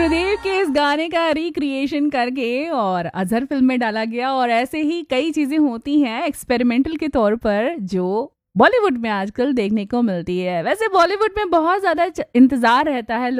गुरुदेव के इस गाने का रिक्रिएशन करके और अजहर फिल्म में डाला गया। और ऐसे ही कई चीजें होती हैं एक्सपेरिमेंटल के तौर पर जो बॉलीवुड में आजकल देखने को मिलती है। वैसे बॉलीवुड में बहुत ज्यादा इंतजार रहता है